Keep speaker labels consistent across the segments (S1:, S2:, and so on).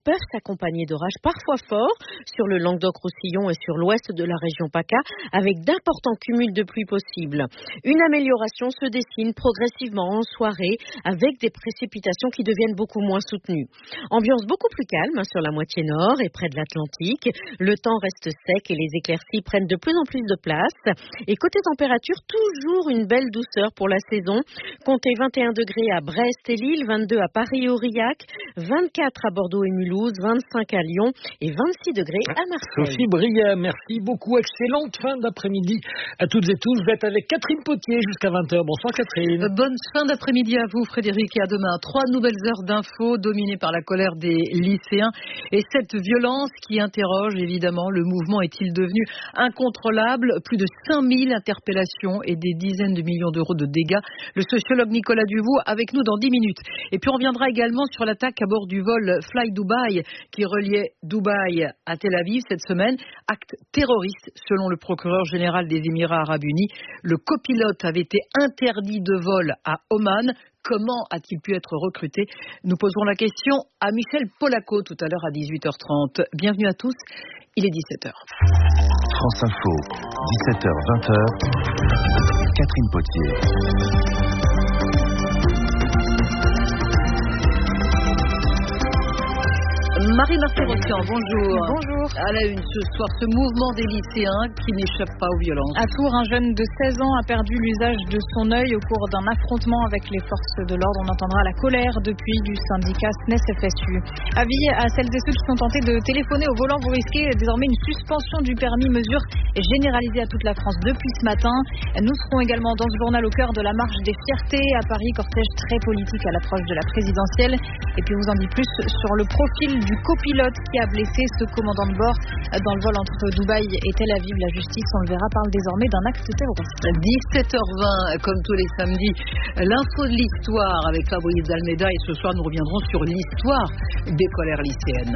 S1: peuvent s'accompagner d'orages parfois forts sur le Languedoc-Roussillon et sur l'ouest de la région PACA, avec d'importants cumuls de pluie possibles. Une amélioration se dessine progressivement en soirée, avec des précipitations qui deviennent beaucoup moins soutenues. Ambiance beaucoup plus calme sur la moitié nord et près de l'Atlantique. Le temps reste sec et les éclaircies prennent de plus en plus de place. Et côté température, toujours une belle douceur pour la saison. Comptez 21 degrés à Brest et Lille, 22 à Paris et Aurillac, 24 à Bordeaux et Mulhouse, 25 à Lyon et 26 degrés à Marseille.
S2: Sophie Bria, merci beaucoup. Excellente fin d'après-midi à toutes et tous. Vous êtes avec Catherine Potier jusqu'à 20h. Bonsoir Catherine.
S3: Bonne fin d'après-midi à vous Frédéric et à demain. 3 nouvelles heures d'infos dominées par la colère des lycéens et cette violence qui interroge évidemment le mouvement est-il devenu incontrôlable? Plus de 5000 interpellations et des dizaines de millions d'euros de dégâts. Le sociologue Nicolas Duvaux avec nous dans 10 minutes. Et puis on reviendra également sur l'attaque à bord du vol Fly Dubai qui reliait Dubaï à Tel Aviv cette semaine. Acte terroriste selon le procureur général des Émirats Arabes Unis. Le copilote avait été interdit de vol à Oman. Comment a-t-il pu être recruté? Nous poserons la question à Michel Polaco tout à l'heure à 18h30. Bienvenue à tous, il est 17h.
S4: France Info, 17h-20h, Catherine Potier.
S3: Marie-Marthe Rossian, bonjour.
S5: Bonjour.
S3: À la une ce soir, ce mouvement des lycéens qui n'échappe pas aux violences.
S5: À Tours, un jeune de 16 ans a perdu l'usage de son œil au cours d'un affrontement avec les forces de l'ordre. On entendra la colère depuis du syndicat SNES-FSU. Avis à celles et ceux qui sont tentés de téléphoner au volant, vous risquez désormais une suspension du permis, mesure généralisée à toute la France depuis ce matin. Nous serons également dans ce journal au cœur de la marche des fiertés à Paris, cortège très politique à l'approche de la présidentielle. Et puis on vous en dit plus sur le profil du copilote qui a blessé ce commandant de bord dans le vol entre Dubaï et Tel Aviv. La justice, on le verra, parle désormais d'un acte terroriste.
S3: 17h20, comme tous les samedis, l'info de l'histoire avec Fabrice Dalmeda. Et ce soir, nous reviendrons sur l'histoire des colères lycéennes.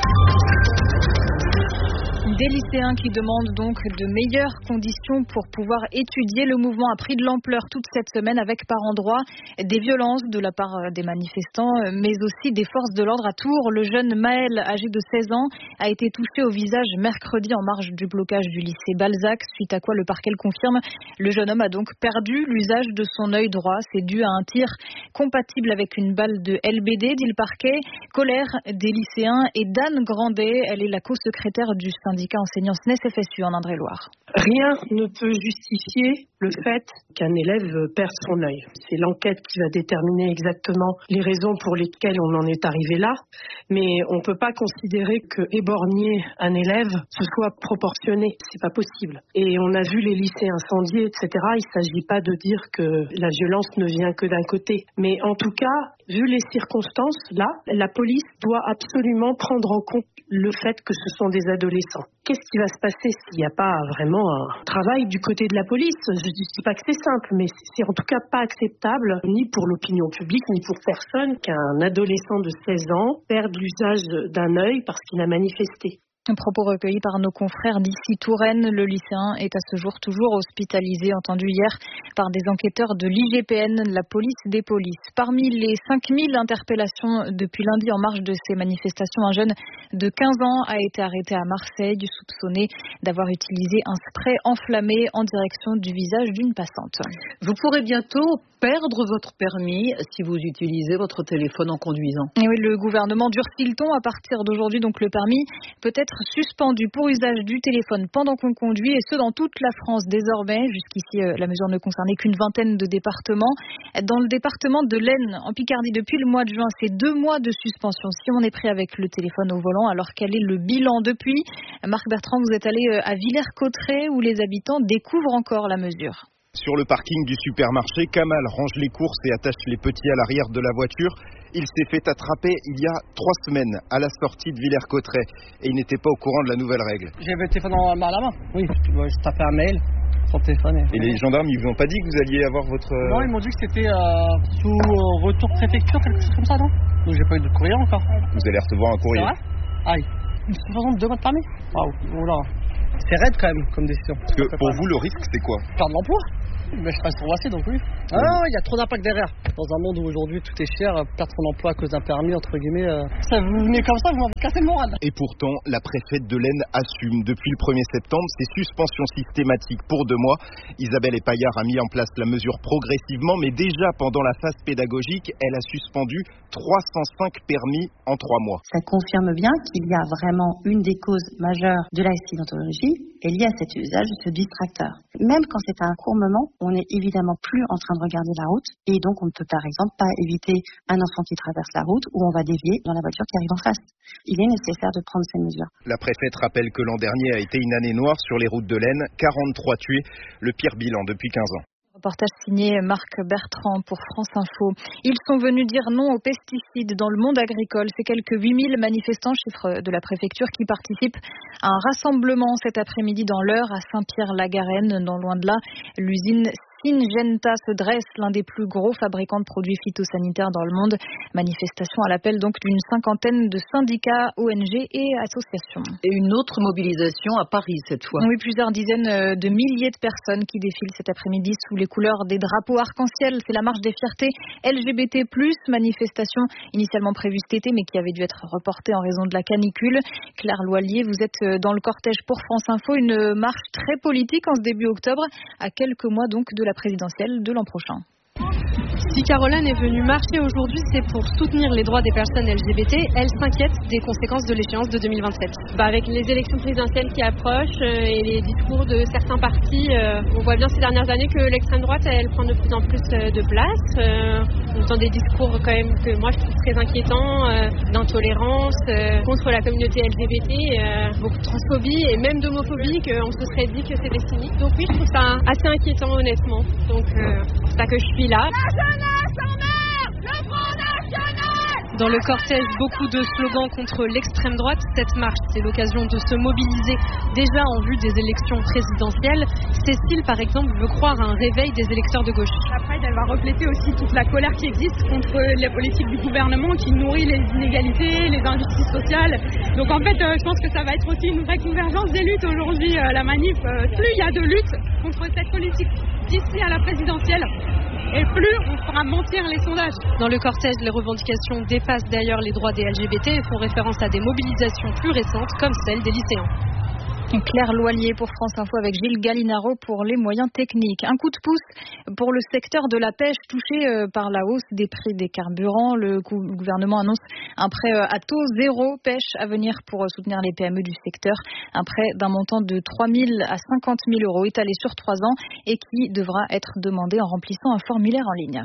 S5: Des lycéens qui demandent donc de meilleures conditions pour pouvoir étudier. Le mouvement a pris de l'ampleur toute cette semaine avec par endroits des violences de la part des manifestants, mais aussi des forces de l'ordre à Tours. Le jeune Maël, âgé de 16 ans, a été touché au visage mercredi en marge du blocage du lycée Balzac, suite à quoi le parquet le confirme. Le jeune homme a donc perdu l'usage de son œil droit. C'est dû à un tir compatible avec une balle de LBD, dit le parquet. Colère des lycéens et d'Anne Grandet, elle est la co-secrétaire du syndicat enseignant SNES-FSU en Indre-et-Loire.
S6: Rien ne peut justifier le fait qu'un élève perde son œil. C'est l'enquête qui va déterminer exactement les raisons pour lesquelles on en est arrivé là. Mais on ne peut pas considérer que éborgner un élève, ce soit proportionné. C'est pas possible. Et on a vu les lycées incendiés, etc. Il ne s'agit pas de dire que la violence ne vient que d'un côté. Mais en tout cas, vu les circonstances, là, la police doit absolument prendre en compte le fait que ce sont des adolescents. Qu'est-ce qui va se passer s'il n'y a pas vraiment un travail du côté de la police? Je ne dis pas que c'est simple, mais c'est en tout cas pas acceptable, ni pour l'opinion publique, ni pour personne, qu'un adolescent de 16 ans perde l'usage d'un œil parce qu'il a manifesté.
S5: Un propos recueilli par nos confrères d'ici Touraine. Le lycéen est à ce jour toujours hospitalisé, entendu hier par des enquêteurs de l'IGPN, la police des polices. Parmi les 5000 interpellations depuis lundi en marge de ces manifestations, un jeune de 15 ans a été arrêté à Marseille, soupçonné d'avoir utilisé un spray enflammé en direction du visage d'une passante.
S3: Vous pourrez bientôt perdre votre permis si vous utilisez votre téléphone en conduisant.
S5: Et oui, le gouvernement durcit le ton. À partir d'aujourd'hui, donc le permis peut être suspendu pour usage du téléphone pendant qu'on conduit, et ce dans toute la France désormais. Jusqu'ici, la mesure ne concernait qu'une vingtaine de départements. Dans le département de l'Aisne, en Picardie, depuis le mois de juin, c'est 2 mois de suspension si on est pris avec le téléphone au volant. Alors quel est le bilan depuis? Marc Bertrand, vous êtes allé à Villers-Cotterêts où les habitants découvrent encore la mesure.
S7: Sur le parking du supermarché, Kamal range les courses et attache les petits à l'arrière de la voiture. Il s'est fait attraper il y a 3 semaines à la sortie de Villers-Cotterêts et il n'était pas au courant de la nouvelle règle.
S8: J'avais le téléphone à la main. Oui, je tapais un mail sur le téléphone.
S7: Et les gendarmes, ils vous ont pas dit que vous alliez avoir votre...
S8: Non, ils m'ont dit que c'était sous retour préfecture, quelque chose comme ça, non? Donc j'ai pas eu de courrier encore.
S7: Vous allez recevoir un courrier.
S8: C'est vrai? Aïe. Une suspension de 2 mois de permis? Waouh, voilà. C'est raide quand même comme décision.
S7: Parce que pour vous, le risque, c'est quoi?
S8: Perdre l'emploi. Mais je passe pour Roissy, donc oui. Il y a trop d'impact derrière. Dans un monde où aujourd'hui tout est cher, perdre son emploi à cause d'un permis, entre guillemets, ça vous venez comme ça, vous m'avez cassé le moral.
S7: Et pourtant, la préfète de l'Aisne assume. Depuis le 1er septembre, ces suspensions systématiques pour 2 mois. Isabelle Epaillard a mis en place la mesure progressivement, mais déjà pendant la phase pédagogique, elle a suspendu 305 permis en 3 mois.
S9: Ça confirme bien qu'il y a vraiment une des causes majeures de l'accidentologie est liée à cet usage de ce distracteur. Même quand c'est à un court moment, on n'est évidemment plus en train de regarder la route et donc on ne peut par exemple pas éviter un enfant qui traverse la route ou on va dévier dans la voiture qui arrive en face. Il est nécessaire de prendre ces mesures.
S7: La préfète rappelle que l'an dernier a été une année noire sur les routes de l'Aisne, 43 tués, le pire bilan depuis 15 ans.
S5: Reportage signé Marc Bertrand pour France Info. Ils sont venus dire non aux pesticides dans le monde agricole. C'est quelques 8000 manifestants, chiffre de la préfecture, qui participent à un rassemblement cet après-midi dans l'Eure à Saint-Pierre-la-Garenne, non loin de là. L'usine Syngenta se dresse, l'un des plus gros fabricants de produits phytosanitaires dans le monde. Manifestation à l'appel donc d'une 50aine de syndicats, ONG et associations.
S3: Et une autre mobilisation à Paris cette fois.
S5: Oui, plusieurs dizaines de milliers de personnes qui défilent cet après-midi sous les couleurs des drapeaux arc-en-ciel. C'est la marche des fiertés LGBT+, manifestation initialement prévue cet été mais qui avait dû être reportée en raison de la canicule. Claire Loilier, vous êtes dans le cortège pour France Info, une marche très politique en ce début octobre, à quelques mois donc de la présidentielle de l'an prochain.
S10: Si Caroline est venue marcher aujourd'hui, c'est pour soutenir les droits des personnes LGBT. Elle s'inquiète des conséquences de l'échéance de 2027. Avec les élections présidentielles qui approchent et les discours de certains partis, on voit bien ces dernières années que l'extrême droite, elle prend de plus en plus de place. On entend des discours quand même que moi je trouve très inquiétants, d'intolérance contre la communauté LGBT, beaucoup de transphobie et même d'homophobie, qu'on se serait dit que c'était fini. Donc oui, je trouve ça assez inquiétant honnêtement. Donc c'est pour ça que je suis là. Dans le cortège, beaucoup de slogans contre l'extrême droite. Cette marche, c'est l'occasion de se mobiliser déjà en vue des élections présidentielles. Cécile, par exemple, veut croire à un réveil des électeurs de gauche.
S11: La Pride, elle va refléter aussi toute la colère qui existe contre les politiques du gouvernement qui nourrit les inégalités, les injustices sociales. Donc en fait, je pense que ça va être aussi une vraie convergence des luttes aujourd'hui. La manif, plus il y a de lutte contre cette politique d'ici à la présidentielle, et plus on fera mentir les sondages.
S10: Dans le cortège, les revendications dépassent d'ailleurs les droits des LGBT et font référence à des mobilisations plus récentes comme celle des lycéens.
S5: Claire Loilier pour France Info avec Gilles Gallinaro pour les moyens techniques. Un coup de pouce pour le secteur de la pêche touché par la hausse des prix des carburants. Le gouvernement annonce un prêt à taux zéro pêche à venir pour soutenir les PME du secteur. Un prêt d'un montant de 3 000 à 50 000 euros étalé sur 3 ans et qui devra être demandé en remplissant un formulaire en ligne.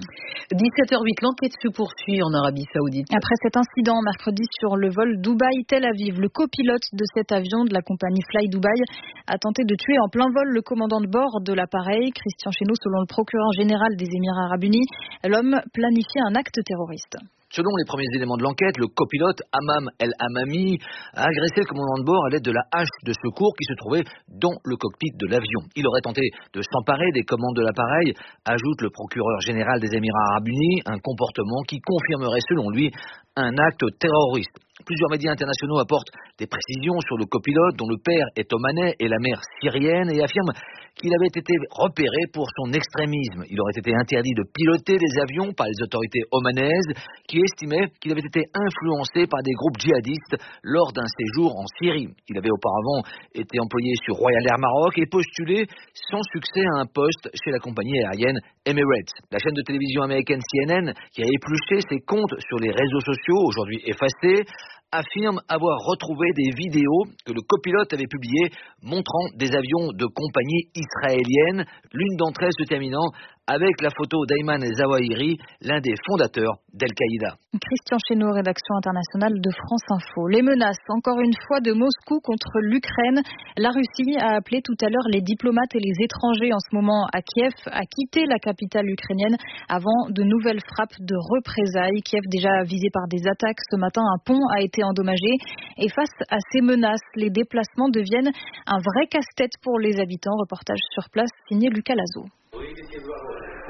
S3: 17h08, l'enquête se poursuit en Arabie Saoudite.
S5: Après cet incident mercredi sur le vol Dubaï-Tel Aviv, le copilote de cet avion de la compagnie Fly Dubai a tenté de tuer en plein vol le commandant de bord de l'appareil. Christian Chénaud, selon le procureur général des Émirats Arabes Unis, l'homme planifiait un acte terroriste.
S12: Selon les premiers éléments de l'enquête, le copilote Hammam El Hammami a agressé le commandant de bord à l'aide de la hache de secours qui se trouvait dans le cockpit de l'avion. Il aurait tenté de s'emparer des commandes de l'appareil, ajoute le procureur général des Émirats Arabes Unis, un comportement qui confirmerait selon lui un acte terroriste. Plusieurs médias internationaux apportent des précisions sur le copilote dont le père est omanais et la mère syrienne et affirment qu'il avait été repéré pour son extrémisme. Il aurait été interdit de piloter des avions par les autorités omanaises qui estimaient qu'il avait été influencé par des groupes djihadistes lors d'un séjour en Syrie. Il avait auparavant été employé sur Royal Air Maroc et postulé sans succès à un poste chez la compagnie aérienne Emirates. La chaîne de télévision américaine CNN, qui a épluché ses comptes sur les réseaux sociaux, aujourd'hui effacés, affirme avoir retrouvé des vidéos que le copilote avait publiées montrant des avions de compagnie israélienne, l'une d'entre elles se terminant avec la photo d'Ayman Zawahiri, l'un des fondateurs d'Al-Qaïda.
S5: Christian Chénaud, rédaction internationale de France Info. Les menaces, encore une fois, de Moscou contre l'Ukraine. La Russie a appelé tout à l'heure les diplomates et les étrangers en ce moment à Kiev à quitter la capitale ukrainienne avant de nouvelles frappes de représailles. Kiev déjà visé par des attaques. Ce matin, un pont a été endommagé. Et face à ces menaces, les déplacements deviennent un vrai casse-tête pour les habitants. Reportage sur place signé Lucas Lazo.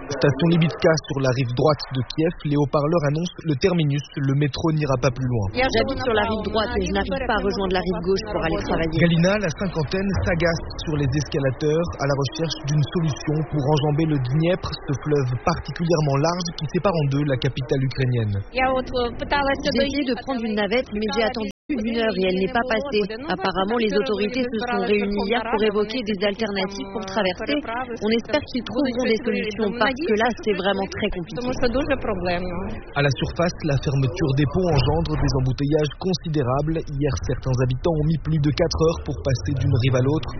S13: Station Libivka sur la rive droite de Kiev, les haut-parleurs annoncent le terminus, le métro n'ira pas plus loin.
S1: J'habite sur la rive droite et je n'arrive pas à rejoindre la rive gauche pour aller travailler.
S13: Galina, la cinquantaine, s'agace sur les escalateurs à la recherche d'une solution pour enjamber le Dniepr, ce fleuve particulièrement large qui sépare en deux la capitale ukrainienne.
S1: J'ai essayé de prendre une navette, mais j'ai attendu plus d'1 heure et elle n'est pas passée. Apparemment, les autorités se sont réunies hier pour évoquer des alternatives pour traverser. On espère qu'ils trouveront des solutions parce que là, c'est vraiment très compliqué.
S13: À la surface, la fermeture des ponts engendre des embouteillages considérables. Hier, certains habitants ont mis plus de 4 heures pour passer d'une rive à l'autre.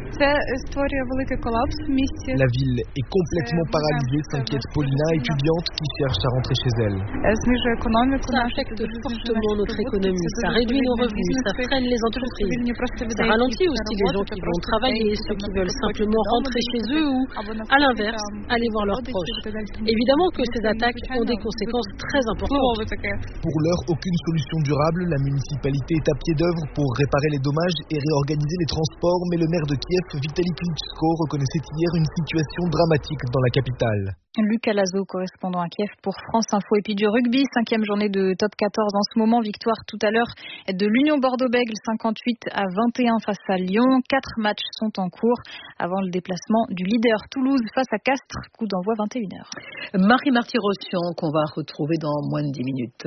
S13: La ville est complètement paralysée, s'inquiète Paulina, étudiante qui cherche à rentrer chez elle.
S10: Ça affecte fortement notre économie, ça réduit nos revenus, ça freine les entreprises, ça ralentit aussi les gens qui vont travailler, ceux qui veulent simplement rentrer chez eux ou, à l'inverse, aller voir leurs proches. Évidemment que ces attaques ont des conséquences très importantes.
S13: Pour l'heure, aucune solution durable. La municipalité est à pied d'œuvre pour réparer les dommages et réorganiser les transports, mais le maire de Kiev, Vitaly Klitschko, reconnaissait hier une situation dramatique dans la capitale.
S5: Lucas Lazo, correspondant à Kiev pour France Info. Et puis du rugby, 5e journée de top 14 en ce moment. Victoire tout à l'heure de l'Union Bordeaux-Bègles, 58-21 face à Lyon. 4 matchs sont en cours avant le déplacement du leader Toulouse face à Castres. Coup d'envoi 21h.
S3: Marie-Marty Rossian, qu'on va retrouver dans moins de 10 minutes.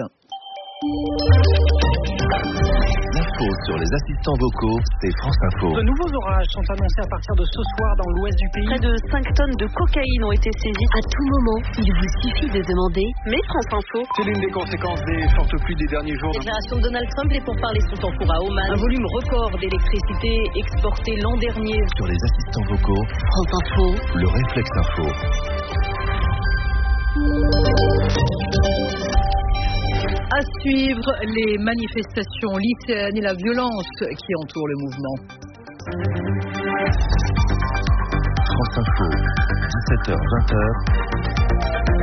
S4: L'info sur les assistants vocaux, c'est France Info.
S2: De nouveaux orages sont annoncés à partir de ce soir dans l'ouest du pays.
S1: Près de 5 tonnes de cocaïne ont été saisies. À tout moment, il vous suffit de demander « Mais France Info ».
S14: C'est l'une des conséquences des fortes pluies des derniers jours.
S1: Déclaration de Donald Trump, les pourparlers sont en cours à Oman. Un volume record d'électricité exporté l'an dernier.
S4: Sur les assistants vocaux,
S1: France Info,
S4: le réflexe info.
S3: À suivre, les manifestations lycéennes et la violence qui entoure le mouvement.
S4: France Info, 17h, 20h.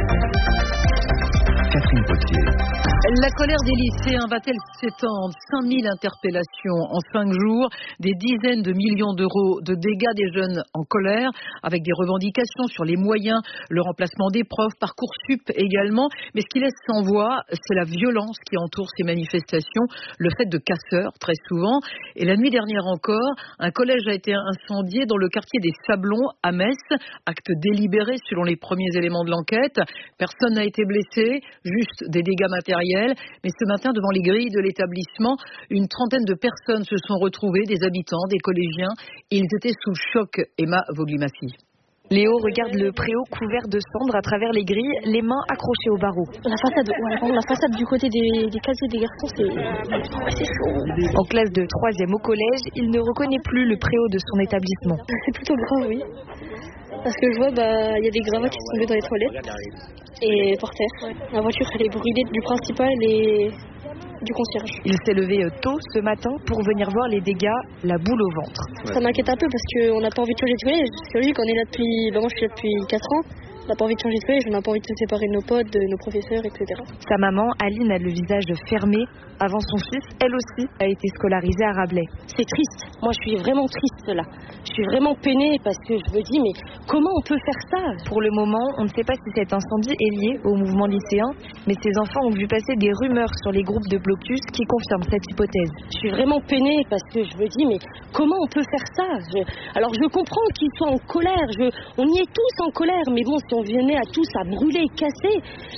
S4: Catherine Potier.
S3: La colère des lycéens va-t-elle s'étendre? 5000 interpellations en 5 jours, des dizaines de millions d'euros de dégâts, des jeunes en colère, avec des revendications sur les moyens, le remplacement des profs, Parcoursup également. Mais ce qui laisse sans voix, c'est la violence qui entoure ces manifestations, le fait de casseurs très souvent. Et la nuit dernière encore, un collège a été incendié dans le quartier des Sablons à Metz, acte délibéré selon les premiers éléments de l'enquête. Personne n'a été blessé, juste des dégâts matériels. Mais ce matin, devant les grilles de l'établissement, une trentaine de personnes se sont retrouvées, des habitants, des collégiens. Ils étaient sous le choc. Emma Voglimassi.
S15: Léo regarde le préau couvert de cendres à travers les grilles, les mains accrochées aux barreaux.
S16: La façade du côté des casiers des garçons, c'est chaud.
S15: En classe de 3e au collège, il ne reconnaît plus le préau de son établissement.
S16: C'est plutôt grave, oui. Parce que je vois, y a des gravats qui sont tombés dans les toilettes et par terre. La voiture, elle est brûlée du principal et du concierge.
S15: Il s'est levé tôt ce matin pour venir voir les dégâts, la boule au ventre.
S16: Ça m'inquiète un peu parce qu'on n'a pas envie de changer de collège. C'est logique, on est là depuis... moi je suis là depuis 4 ans. On n'a pas envie de changer de collège, on n'a pas envie de se séparer de nos potes, de nos professeurs, etc.
S15: Sa maman, Aline, a le visage fermé. Avant son fils, elle aussi, a été scolarisée à Rabelais.
S16: C'est triste. Moi, je suis vraiment triste, là. Je suis vraiment peinée parce que je me dis, mais comment on peut faire ça?
S15: Pour le moment, on ne sait pas si cet incendie est lié au mouvement lycéen, mais ses enfants ont vu passer des rumeurs sur les groupes de blocus qui confirment cette hypothèse.
S16: Je suis vraiment peinée parce que je me dis, mais comment on peut faire ça? Alors, je comprends qu'ils soient en colère. On y est tous en colère, mais bon, si on venait à tous à brûler, casser,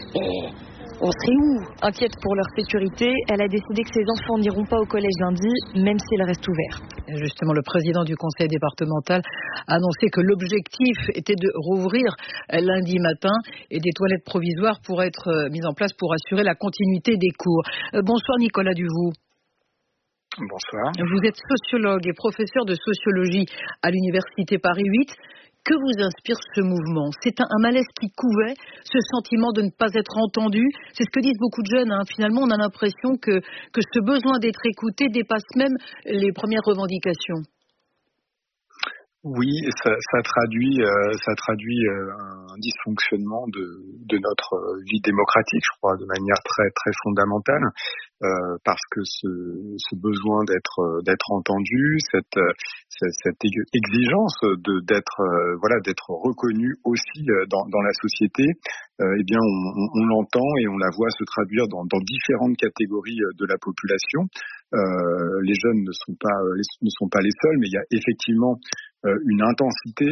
S16: on serait où?
S15: Inquiète pour leur sécurité, elle a décidé que ses enfants n'iront pas au collège lundi, même s'il reste ouvert.
S3: Justement, le président du conseil départemental a annoncé que l'objectif était de rouvrir lundi matin et des toilettes provisoires pourraient être mises en place pour assurer la continuité des cours. Bonsoir Nicolas Duvaux.
S17: Bonsoir.
S3: Vous êtes sociologue et professeur de sociologie à l'université Paris 8. Que vous inspire ce mouvement? C'est un malaise qui couvait, ce sentiment de ne pas être entendu. C'est ce que disent beaucoup de jeunes. Finalement, on a l'impression que ce besoin d'être écouté dépasse même les premières revendications.
S17: Oui, ça traduit un dysfonctionnement de notre vie démocratique, je crois, de manière très très fondamentale, parce que ce besoin d'être entendu, cette exigence d'être reconnu aussi dans la société, eh bien on l'entend et on la voit se traduire dans différentes catégories de la population. Les jeunes ne sont pas les seuls, mais il y a effectivement une intensité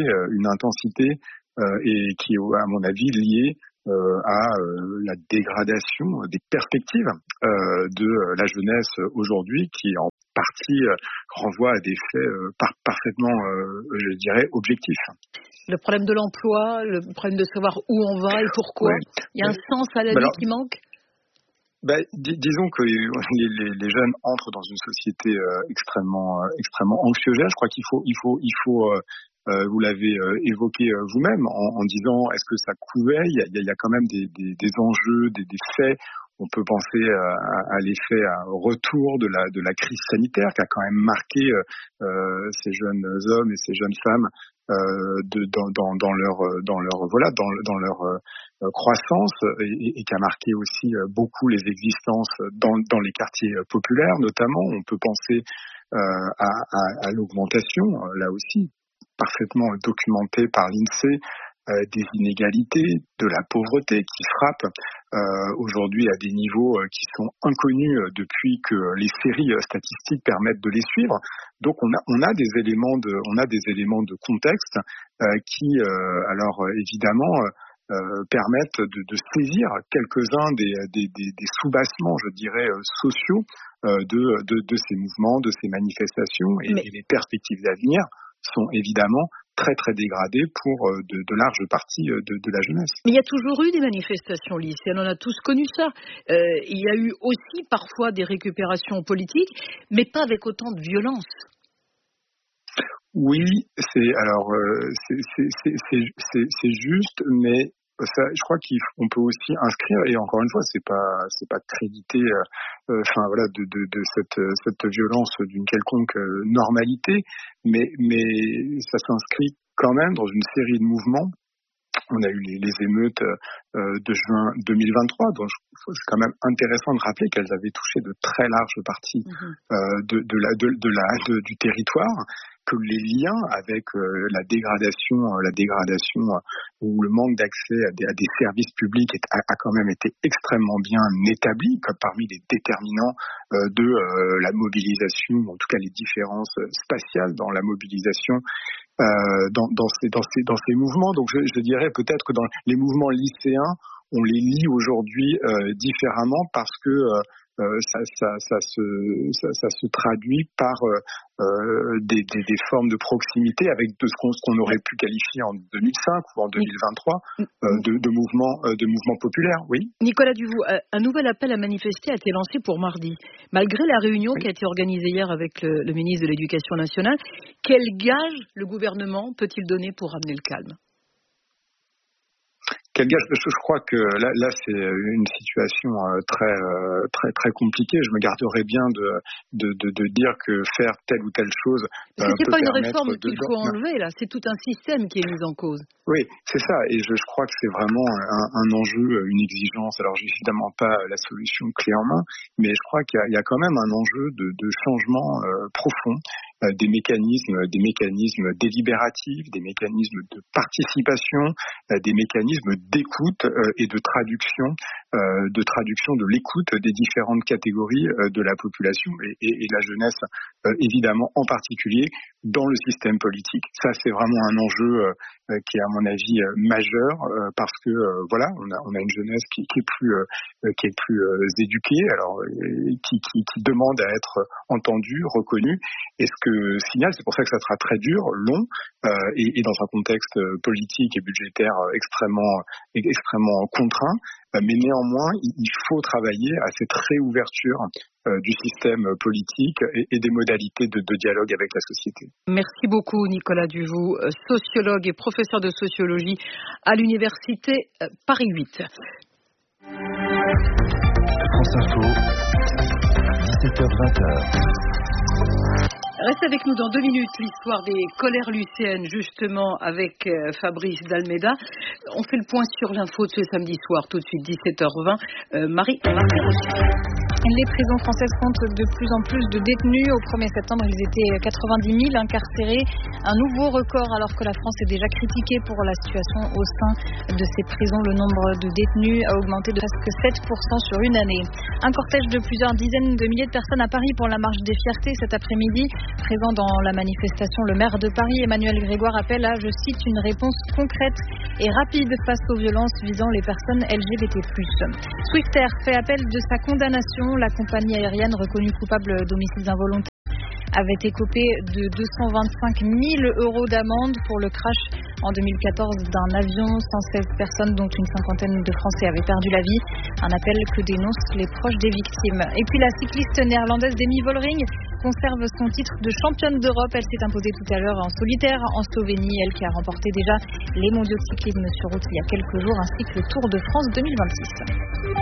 S17: et qui est à mon avis liée à la dégradation des perspectives de la jeunesse aujourd'hui, qui en partie renvoie à des faits parfaitement, je dirais, objectifs.
S3: Le problème de l'emploi, le problème de savoir où on va et pourquoi. Ouais. Il y a un sens à la vie qui manque.
S17: Disons que les jeunes entrent dans une société extrêmement anxiogène. Je crois qu'il faut vous l'avez évoqué vous-même en disant est-ce que ça couvait. Il y a quand même des enjeux, des faits. On peut penser à l'effet retour de la crise sanitaire qui a quand même marqué ces jeunes hommes et ces jeunes femmes dans leur croissance et qui a marqué aussi beaucoup les existences dans les quartiers populaires notamment. On peut penser à l'augmentation, là aussi parfaitement documentée par l'INSEE, des inégalités, de la pauvreté qui frappe aujourd'hui à des niveaux qui sont inconnus depuis que les séries statistiques permettent de les suivre. Donc on a des éléments de contexte qui alors évidemment permettent de saisir quelques-uns des soubassements, je dirais, sociaux de ces mouvements, de ces manifestations et les perspectives d'avenir sont évidemment très très dégradées pour de larges parties de la jeunesse.
S3: Mais il y a toujours eu des manifestations lycéennes, on a tous connu ça. Il y a eu aussi parfois des récupérations politiques, mais pas avec autant de violence.
S17: Oui, c'est juste, mais ça, je crois qu'on peut aussi inscrire, et encore une fois, c'est pas créditer, de cette violence d'une quelconque normalité, mais ça s'inscrit quand même dans une série de mouvements. On a eu les émeutes de juin 2023, dont c'est quand même intéressant de rappeler qu'elles avaient touché de très larges parties du territoire, que les liens avec la dégradation ou le manque d'accès à des services publics a quand même été extrêmement bien établi, comme parmi les déterminants de la mobilisation, en tout cas les différences spatiales dans la mobilisation dans ces mouvements. Donc je dirais peut-être que dans les mouvements lycéens, on les lit aujourd'hui différemment parce que ça se traduit par des formes de proximité avec ce qu'on aurait pu qualifier en 2005 ou en 2023 de mouvements populaires. Oui.
S3: Nicolas Duvaux, un nouvel appel à manifester a été lancé pour mardi. Malgré la réunion qui a été organisée hier avec le ministre de l'Éducation nationale, quel gage le gouvernement peut-il donner pour ramener le calme ?
S17: Quel gage ? Je crois que là c'est une situation très compliquée. Je me garderais bien de dire que faire telle ou telle chose.
S3: C'est pas une réforme qu'il faut enlever là, c'est tout un système qui est mis en cause.
S17: Oui, c'est ça. Et je crois que c'est vraiment un enjeu, une exigence. Alors j'ai évidemment pas la solution clé en main, mais je crois qu'il y a quand même un enjeu de changement profond. Des mécanismes délibératifs, des mécanismes de participation, des mécanismes d'écoute et de traduction de l'écoute des différentes catégories de la population et de la jeunesse, évidemment en particulier dans le système politique. Ça, c'est vraiment un enjeu qui est à mon avis majeur parce que on a une jeunesse qui est plus éduquée, alors qui demande à être entendue, reconnue. Et ce que signale, c'est pour ça que ça sera très dur, long, et dans un contexte politique et budgétaire extrêmement contraint. Mais néanmoins, il faut travailler à cette réouverture du système politique et des modalités de dialogue avec la société.
S3: Merci beaucoup Nicolas Duvaux, sociologue et professeur de sociologie à l'université Paris 8.
S4: France Info, 17h-20h.
S3: Restez avec nous dans 2 minutes, l'histoire des colères lycéennes, justement, avec Fabrice Dalméda. On fait le point sur l'info de ce samedi soir, tout de suite, 17h20. Marie.
S5: Les prisons françaises comptent de plus en plus de détenus. Au 1er septembre, ils étaient 90 000 incarcérés. Un nouveau record alors que la France est déjà critiquée pour la situation au sein de ces prisons. Le nombre de détenus a augmenté de presque 7% sur une année. Un cortège de plusieurs dizaines de milliers de personnes à Paris pour la marche des fiertés cet après-midi. Présent dans la manifestation, le maire de Paris, Emmanuel Grégoire, appelle à, je cite, une réponse concrète et rapide face aux violences visant les personnes LGBT+. Swiftair fait appel de sa condamnation. La compagnie aérienne reconnue coupable d'homicide involontaire avait écopé de 225 000 € d'amende pour le crash en 2014 d'un avion. 116 personnes, dont une cinquantaine de Français, avaient perdu la vie. Un appel que dénoncent les proches des victimes. Et puis la cycliste néerlandaise Demi Vollering conserve son titre de championne d'Europe. Elle s'est imposée tout à l'heure en solitaire en Slovénie. Elle qui a remporté déjà les mondiaux de cyclisme sur route il y a quelques jours, ainsi que le Tour de France 2026.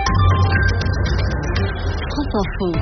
S1: France Info.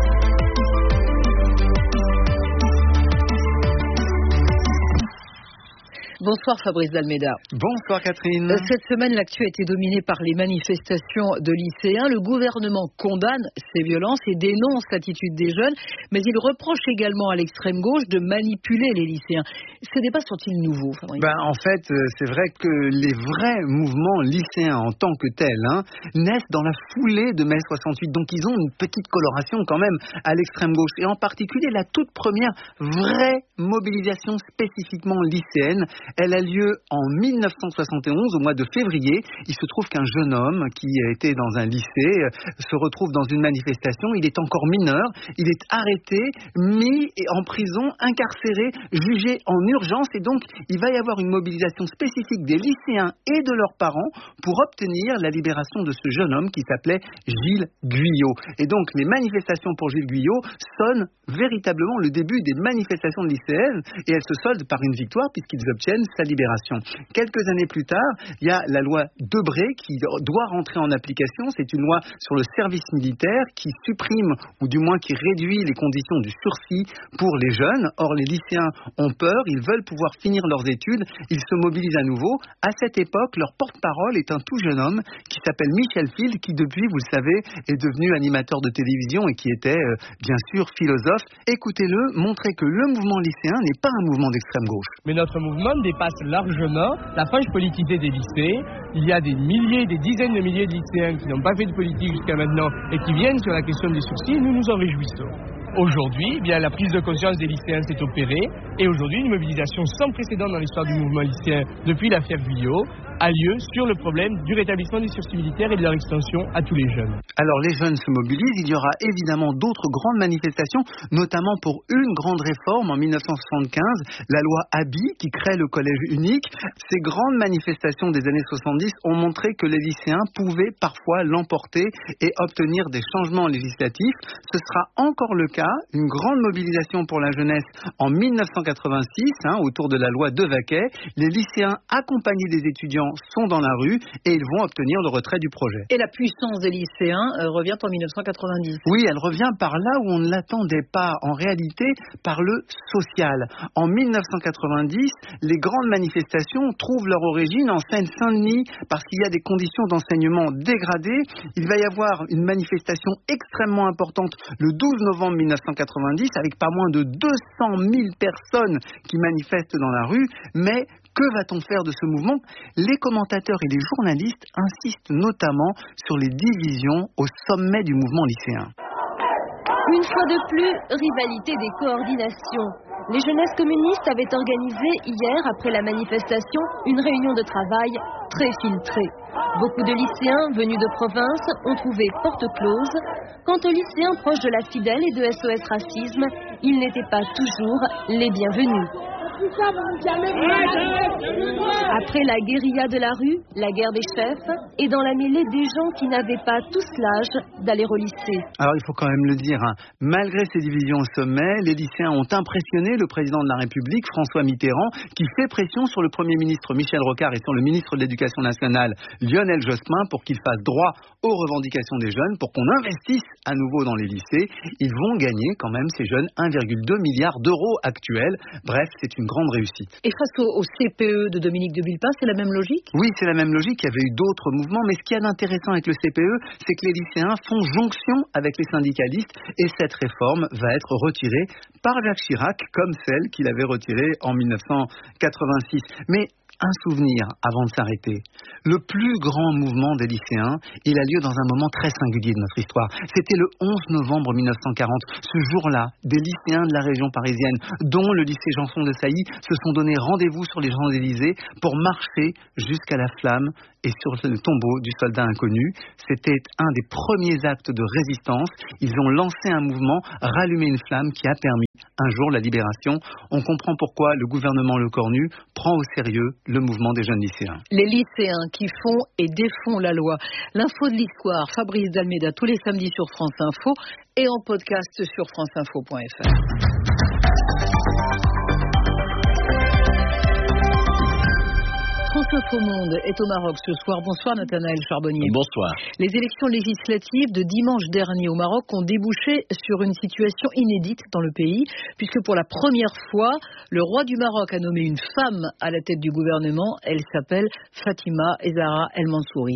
S3: Bonsoir Fabrice Dalméda.
S18: Bonsoir Catherine.
S3: Cette semaine, l'actu a été dominée par les manifestations de lycéens. Le gouvernement condamne ces violences et dénonce l'attitude des jeunes, mais il reproche également à l'extrême gauche de manipuler les lycéens. Ces débats sont-ils nouveaux, Fabrice ?
S18: En fait, c'est vrai que les vrais mouvements lycéens en tant que tels naissent dans la foulée de mai 68. Donc ils ont une petite coloration quand même à l'extrême gauche. Et en particulier, la toute première vraie mobilisation spécifiquement lycéenne, elle a lieu en 1971, au mois de février. Il se trouve qu'un jeune homme qui était dans un lycée se retrouve dans une manifestation. Il est encore mineur. Il est arrêté, mis en prison, incarcéré, jugé en urgence. Et donc, il va y avoir une mobilisation spécifique des lycéens et de leurs parents pour obtenir la libération de ce jeune homme qui s'appelait Gilles Guyot. Et donc, les manifestations pour Gilles Guyot sonnent véritablement le début des manifestations lycéennes. Et elles se soldent par une victoire puisqu'ils obtiennent sa libération. Quelques années plus tard, il y a la loi Debré qui doit rentrer en application. C'est une loi sur le service militaire qui supprime, ou du moins qui réduit les conditions du sursis pour les jeunes. Or, les lycéens ont peur, ils veulent pouvoir finir leurs études, ils se mobilisent à nouveau. À cette époque, leur porte-parole est un tout jeune homme qui s'appelle Michel Field, qui depuis, vous le savez, est devenu animateur de télévision et qui était, bien sûr, philosophe. Écoutez-le, montrez que le mouvement lycéen n'est pas un mouvement d'extrême gauche.
S19: Mais notre mouvement dépasse largement la frange politisée des lycées. Il y a des milliers, des dizaines de milliers de lycéens qui n'ont pas fait de politique jusqu'à maintenant et qui viennent sur la question des sursis. Nous nous en réjouissons. Aujourd'hui, la prise de conscience des lycéens s'est opérée et aujourd'hui, une mobilisation sans précédent dans l'histoire du mouvement lycéen depuis l'affaire Guyot a lieu sur le problème du rétablissement des sursis militaires et de leur extension à tous les jeunes.
S18: Alors les jeunes se mobilisent, il y aura évidemment d'autres grandes manifestations, notamment pour une grande réforme en 1975, la loi Haby qui crée le collège unique. Ces grandes manifestations des années 70 ont montré que les lycéens pouvaient parfois l'emporter et obtenir des changements législatifs. Ce sera encore le cas, une grande mobilisation pour la jeunesse en 1986, autour de la loi Devaquet. Les lycéens accompagnés des étudiants sont dans la rue et ils vont obtenir le retrait du projet.
S3: Et la puissance des lycéens revient en 1990.
S18: Oui, elle revient par là où on ne l'attendait pas, en réalité par le social. En 1990, les grandes manifestations trouvent leur origine en Seine-Saint-Denis parce qu'il y a des conditions d'enseignement dégradées. Il va y avoir une manifestation extrêmement importante le 12 novembre 1990 avec pas moins de 200 000 personnes qui manifestent dans la rue, mais que va-t-on faire de ce mouvement ? Les commentateurs et les journalistes insistent notamment sur les divisions au sommet du mouvement lycéen.
S20: Une fois de plus, rivalité des coordinations. Les jeunesses communistes avaient organisé hier, après la manifestation, une réunion de travail très filtrée. Beaucoup de lycéens venus de province ont trouvé porte close. Quant aux lycéens proches de la Fidèle et de SOS Racisme, ils n'étaient pas toujours les bienvenus. Après la guérilla de la rue, la guerre des chefs, et dans la mêlée des gens qui n'avaient pas tous l'âge d'aller au lycée.
S18: Alors il faut quand même le dire, malgré ces divisions au sommet, les lycéens ont impressionné le président de la République, François Mitterrand, qui fait pression sur le Premier ministre Michel Rocard et sur le ministre de l'Éducation nationale, Lionel Jospin, pour qu'ils fassent droit aux revendications des jeunes, pour qu'on investisse à nouveau dans les lycées. Ils vont gagner quand même, ces jeunes, 1,2 milliard d'euros actuels. Bref, c'est une grande réussite.
S3: Et face au CPE de Dominique de Villepin, c'est la même logique ?
S18: Oui, c'est la même logique. Il y avait eu d'autres mouvements, mais ce qu'il y a d'intéressant avec le CPE, c'est que les lycéens font jonction avec les syndicalistes et cette réforme va être retirée par Jacques Chirac, comme celle qu'il avait retirée en 1986. Mais un souvenir avant de s'arrêter. Le plus grand mouvement des lycéens, il a lieu dans un moment très singulier de notre histoire. C'était le 11 novembre 1940. Ce jour-là, des lycéens de la région parisienne, dont le lycée Janson de Sailly, se sont donné rendez-vous sur les Champs-Élysées pour marcher jusqu'à la flamme et sur le tombeau du soldat inconnu. C'était un des premiers actes de résistance. Ils ont lancé un mouvement, rallumé une flamme qui a permis un jour la libération. On comprend pourquoi le gouvernement Lecornu prend au sérieux le mouvement des jeunes lycéens.
S3: Les lycéens qui font et défont la loi. L'info de l'histoire, Fabrice Dalméda, tous les samedis sur France Info et en podcast sur franceinfo.fr. France Info Monde est au Maroc ce soir. Bonsoir Nathanaël Charbonnier.
S21: Bonsoir.
S3: Les élections législatives de dimanche dernier au Maroc ont débouché sur une situation inédite dans le pays, puisque pour la première fois, le roi du Maroc a nommé une femme à la tête du gouvernement. Elle s'appelle Fatima Zahra El Mansouri.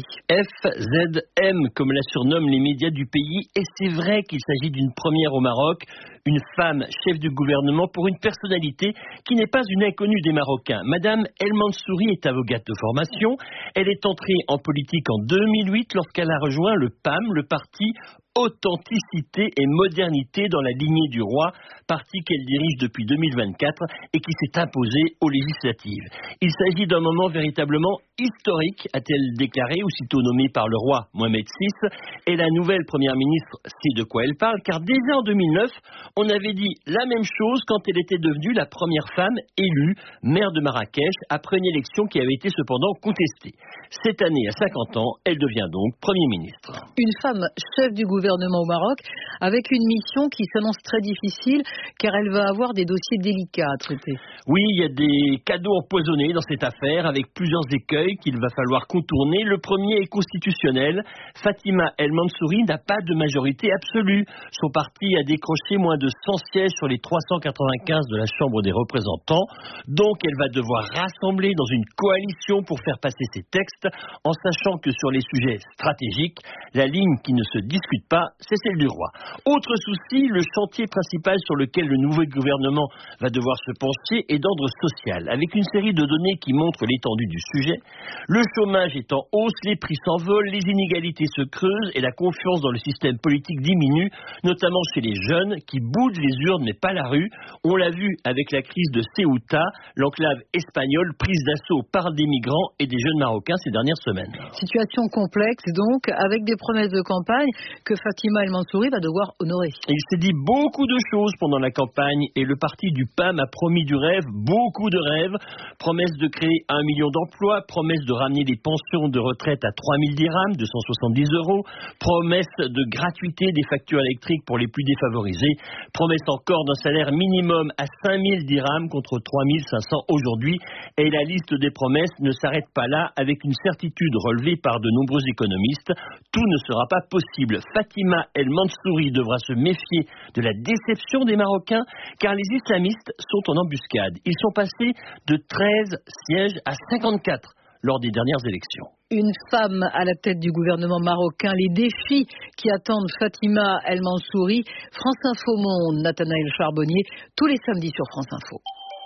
S21: FZM, comme la surnomment les médias du pays, et c'est vrai qu'il s'agit d'une première au Maroc. Une femme chef du gouvernement pour une personnalité qui n'est pas une inconnue des Marocains. Madame El Mansouri est avocate de formation. Elle est entrée en politique en 2008 lorsqu'elle a rejoint le PAM, le parti Authenticité et Modernité dans la lignée du roi, parti qu'elle dirige depuis 2024 et qui s'est imposé aux législatives. Il s'agit d'un moment véritablement historique, a-t-elle déclaré, aussitôt nommée par le roi Mohamed VI, et la nouvelle première ministre sait de quoi elle parle, car déjà en 2009, on avait dit la même chose quand elle était devenue la première femme élue maire de Marrakech après une élection qui avait été cependant contestée. Cette année, à 50 ans, elle devient donc Premier ministre.
S3: Une femme chef du gouvernement au Maroc, avec une mission qui s'annonce très difficile, car elle va avoir des dossiers délicats à traiter.
S21: Oui, il y a des cadeaux empoisonnés dans cette affaire, avec plusieurs écueils qu'il va falloir contourner. Le premier est constitutionnel. Fatima El Mansouri n'a pas de majorité absolue. Son parti a décroché moins de 100 sièges sur les 395 de la Chambre des représentants. Donc, elle va devoir rassembler dans une coalition pour faire passer ses textes, en sachant que sur les sujets stratégiques, la ligne qui ne se discute pas, c'est celle du roi. Autre souci, le chantier principal sur lequel le nouveau gouvernement va devoir se pencher est d'ordre social, avec une série de données qui montrent l'étendue du sujet. Le chômage est en hausse, les prix s'envolent, les inégalités se creusent et la confiance dans le système politique diminue, notamment chez les jeunes qui boudent les urnes mais pas la rue. On l'a vu avec la crise de Ceuta, l'enclave espagnole prise d'assaut par des migrants et des jeunes marocains ces dernières semaines.
S3: Situation complexe donc, avec des promesses de campagne que Fatima El Mansouri va devoir honorer.
S21: Il s'est dit beaucoup de choses pendant la campagne et le parti du PAM a promis du rêve, beaucoup de rêves. Promesse de créer 1 million d'emplois, promesse de ramener les pensions de retraite à 3000 dirhams, 270 €, promesse de gratuité des factures électriques pour les plus défavorisés, promesse encore d'un salaire minimum à 5000 dirhams contre 3500 aujourd'hui. Et la liste des promesses ne s'arrête pas là, avec une certitude relevée par de nombreux économistes. Tout ne sera pas possible. Fatima El Mansouri devra se méfier de la déception des Marocains, car les islamistes sont en embuscade. Ils sont passés de 13 sièges à 54 lors des dernières élections.
S3: Une femme à la tête du gouvernement marocain, les défis qui attendent Fatima El Mansouri. France Info Monde, Nathanaël Charbonnier, tous les samedis sur France Info.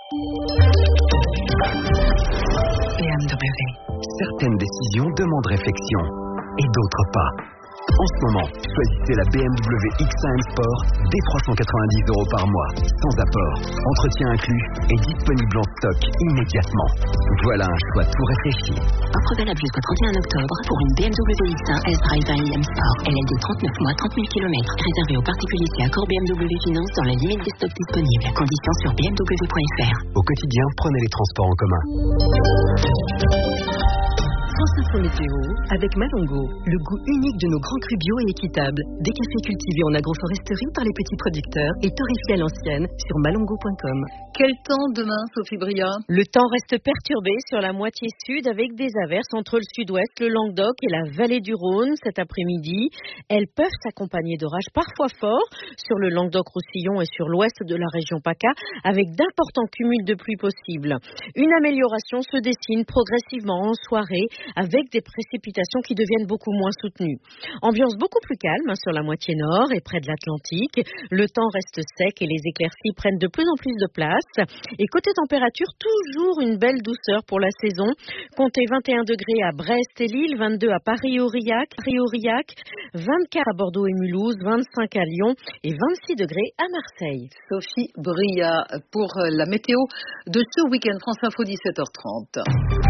S22: BMW. Certaines décisions demandent réflexion et d'autres pas. En ce moment, choisissez la BMW X1 M Sport dès 390 € par mois, sans apport, entretien inclus et disponible en stock immédiatement. Voilà un choix tout réfléchi.
S6: Offre valable jusqu'au 31 octobre pour une BMW X1 S-Drive IM Sport. LLD 39 mois, 30 000 km. Réservé aux particuliers et accord BMW Finance dans la limite des stocks disponibles. Conditions sur bmw.fr.
S22: Au quotidien, prenez les transports en commun.
S8: France Info Météo avec Malongo, le goût unique de nos grands crus bio et équitables. Des cafés cultivés en agroforesterie par les petits producteurs et torréfiés à l'ancienne sur malongo.com.
S3: Quel temps demain, Sophie Bria?
S1: Le temps reste perturbé sur la moitié sud avec des averses entre le sud-ouest, le Languedoc et la vallée du Rhône cet après-midi. Elles peuvent s'accompagner d'orages parfois forts sur le Languedoc-Roussillon et sur l'ouest de la région PACA avec d'importants cumuls de pluie possibles. Une amélioration se dessine progressivement en soirée avec des précipitations qui deviennent beaucoup moins soutenues. Ambiance beaucoup plus calme sur la moitié nord et près de l'Atlantique. Le temps reste sec et les éclaircies prennent de plus en plus de place. Et côté température, toujours une belle douceur pour la saison. Comptez 21 degrés à Brest et Lille, 22 à Paris-Aurillac, 24 à Bordeaux et Mulhouse, 25 à Lyon et 26 degrés à Marseille.
S3: Sophie Bria pour la météo de ce week-end. France Info 17h30.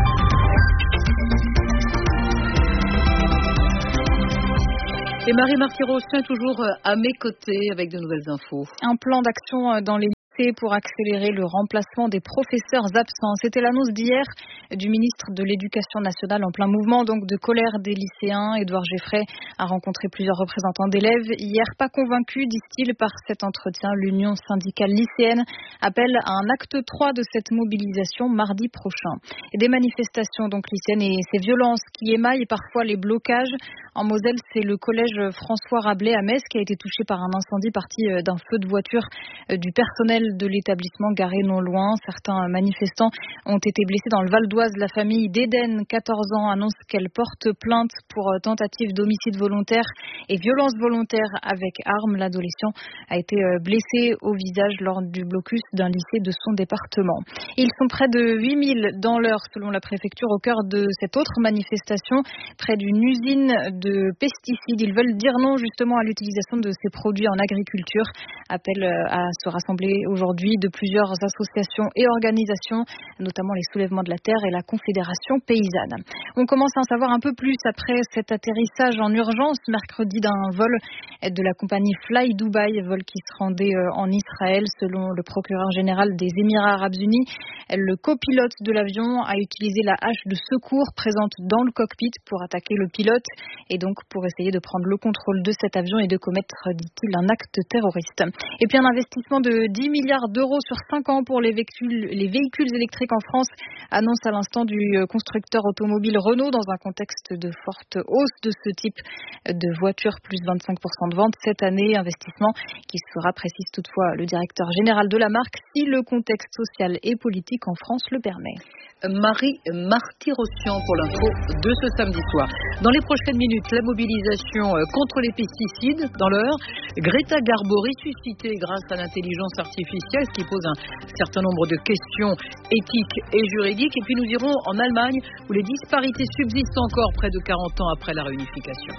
S3: Et Marie Martirossin toujours à mes côtés avec de nouvelles infos.
S5: Un plan d'action dans les lycées pour accélérer le remplacement des professeurs absents. C'était l'annonce d'hier du ministre de l'Éducation nationale en plein mouvement donc de colère des lycéens. Édouard Geffray a rencontré plusieurs représentants d'élèves. Hier, pas convaincus, disent-ils, par cet entretien. L'Union syndicale lycéenne appelle à un acte 3 de cette mobilisation mardi prochain. Et des manifestations donc lycéennes et ces violences qui émaillent parfois les blocages. En Moselle, c'est le collège François Rabelais à Metz qui a été touché par un incendie parti d'un feu de voiture du personnel de l'établissement garé non loin. Certains manifestants ont été blessés dans le Val d'Oise. La famille d'Eden, 14 ans, annonce qu'elle porte plainte pour tentative d'homicide volontaire et violence volontaire avec arme. L'adolescent a été blessé au visage lors du blocus d'un lycée de son département. Ils sont près de 8000 dans l'heure selon la préfecture au cœur de cette autre manifestation près d'une usine de pesticides. Ils veulent dire non justement à l'utilisation de ces produits en agriculture. Appel à se rassembler aujourd'hui de plusieurs associations et organisations, notamment les Soulèvements de la Terre et la Confédération Paysanne. On commence à en savoir un peu plus après cet atterrissage en urgence mercredi d'un vol de la compagnie Fly Dubai, vol qui se rendait en Israël selon le procureur général des Émirats Arabes Unis. Le copilote de l'avion a utilisé la hache de secours présente dans le cockpit pour attaquer le pilote et donc pour essayer de prendre le contrôle de cet avion et de commettre, dit-il, un acte terroriste. Et puis un investissement de 10 milliards d'euros sur 5 ans pour les véhicules électriques en France, annonce à l'instant du constructeur automobile Renault dans un contexte de forte hausse de ce type de voiture, plus 25% de vente cette année. Investissement qui sera, précise toutefois le directeur général de la marque, si le contexte social et politique en France le permet.
S3: Marie Martirossan pour l'info de ce samedi soir. Dans les prochaines minutes, la mobilisation contre les pesticides dans l'heure. Greta Garbo ressuscitée grâce à l'intelligence artificielle, ce qui pose un certain nombre de questions éthiques et juridiques. Et puis nous irons en Allemagne où les disparités subsistent encore près de 40 ans après la réunification.